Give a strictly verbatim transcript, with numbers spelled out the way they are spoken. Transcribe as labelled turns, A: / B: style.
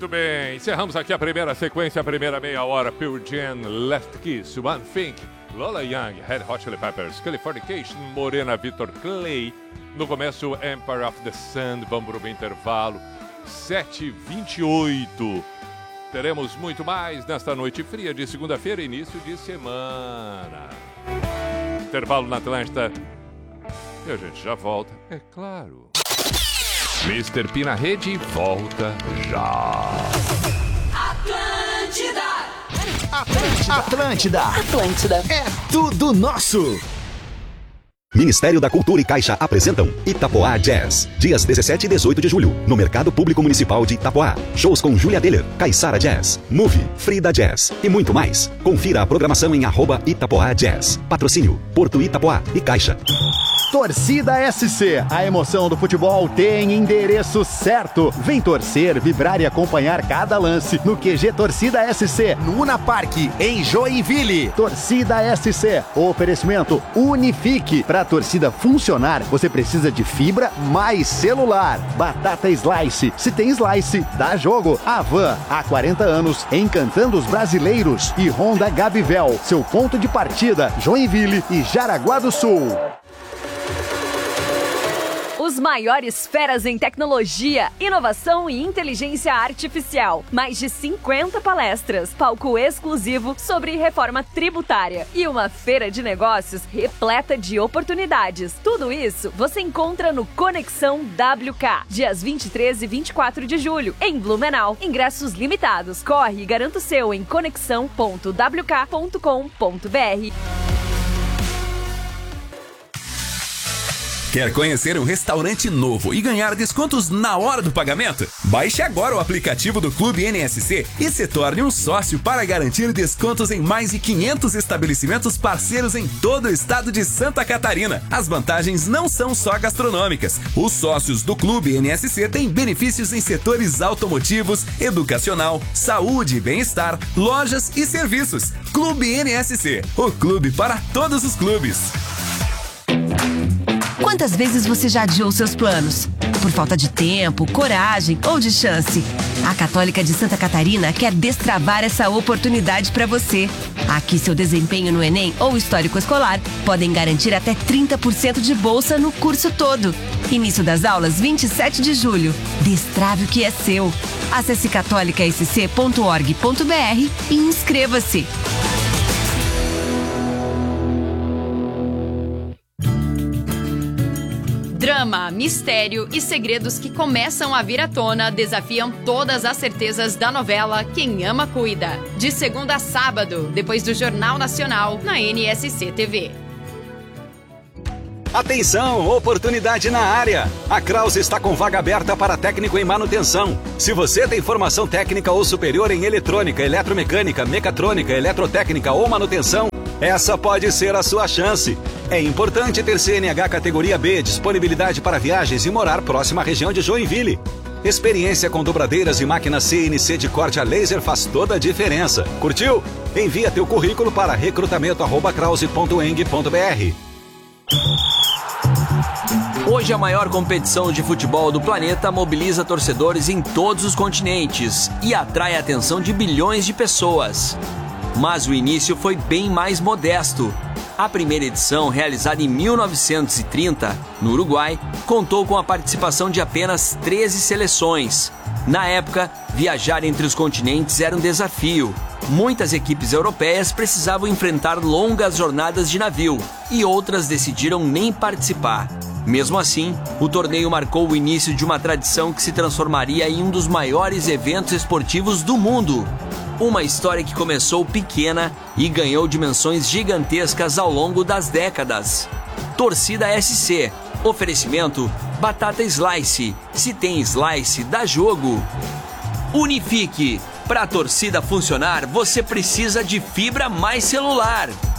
A: bem, encerramos aqui a primeira sequência, a primeira meia hora. Pure Jam, Last Kiss, One Thing, Lola Young, Red Hot Chili Peppers, Californication, Morena, Victor Clay. No começo, Empire of the Sun. Vamos para o intervalo, sete e vinte e oito. Teremos muito mais nesta noite fria de segunda-feira, início de semana. Intervalo na Atlântida. E a gente já volta, é claro. mister P na rede volta já.
B: Atlântida!
C: Atlântida! Atlântida!
B: Atlântida!
C: É tudo nosso!
D: Ministério da Cultura e Caixa apresentam Itapoá Jazz. Dias dezessete e dezoito de julho, no Mercado Público Municipal de Itapoá. Shows com Júlia Deller, Caissara Jazz, Move, Frida Jazz e muito mais. Confira a programação em arroba Itapoá Jazz. Patrocínio, Porto Itapoá e Caixa.
C: Torcida S C, a emoção do futebol tem endereço certo. Vem torcer, vibrar e acompanhar cada lance no Q G Torcida S C, no Una Park, em Joinville. Torcida S C, oferecimento Unifique. Para a torcida funcionar, você precisa de fibra mais celular. Batata Slice, se tem Slice, dá jogo. Avan, há quarenta anos, encantando os brasileiros. E Honda Gabivel, seu ponto de partida, Joinville e Jaraguá do Sul.
E: Os maiores feras em tecnologia, inovação e inteligência artificial. Mais de cinquenta palestras, palco exclusivo sobre reforma tributária e uma feira de negócios repleta de oportunidades. Tudo isso você encontra no Conexão W K, dias vinte e três e vinte e quatro de julho, em Blumenau. Ingressos limitados. Corre e garanta o seu em conexão ponto w k ponto com ponto b r.
F: Quer conhecer um restaurante novo e ganhar descontos na hora do pagamento? Baixe agora o aplicativo do Clube N S C e se torne um sócio para garantir descontos em mais de quinhentos estabelecimentos parceiros em todo o estado de Santa Catarina. As vantagens não são só gastronômicas. Os sócios do Clube N S C têm benefícios em setores automotivos, educacional, saúde e bem-estar, lojas e serviços. Clube N S C, o clube para todos os clubes.
G: Quantas vezes você já adiou seus planos? Por falta de tempo, coragem ou de chance? A Católica de Santa Catarina quer destravar essa oportunidade para você. Aqui seu desempenho no Enem ou histórico escolar podem garantir até trinta por cento de bolsa no curso todo. Início das aulas vinte e sete de julho. Destrave o que é seu. Acesse católica s c ponto org ponto b r e inscreva-se.
H: Drama, mistério e segredos que começam a vir à tona desafiam todas as certezas da novela Quem Ama Cuida. De segunda a sábado, depois do Jornal Nacional, na N S C T V.
D: Atenção, oportunidade na área. A Krause está com vaga aberta para técnico em manutenção. Se você tem formação técnica ou superior em eletrônica, eletromecânica, mecatrônica, eletrotécnica ou manutenção, essa pode ser a sua chance. É importante ter C N H categoria B, disponibilidade para viagens e morar próximo à região de Joinville. Experiência com dobradeiras e máquinas C N C de corte a laser faz toda a diferença. Curtiu? Envia teu currículo para recrutamento arroba krause ponto eng ponto b r.
I: Hoje a maior competição de futebol do planeta mobiliza torcedores em todos os continentes e atrai a atenção de bilhões de pessoas. Mas o início foi bem mais modesto. A primeira edição, realizada em mil novecentos e trinta, no Uruguai, contou com a participação de apenas treze seleções. Na época, viajar entre os continentes era um desafio. Muitas equipes europeias precisavam enfrentar longas jornadas de navio e outras decidiram nem participar. Mesmo assim, o torneio marcou o início de uma tradição que se transformaria em um dos maiores eventos esportivos do mundo. Uma história que começou pequena e ganhou dimensões gigantescas ao longo das décadas. Torcida S C. Oferecimento Batata Slice. Se tem Slice, dá jogo. Unifique. Para a torcida funcionar, você precisa de fibra mais celular.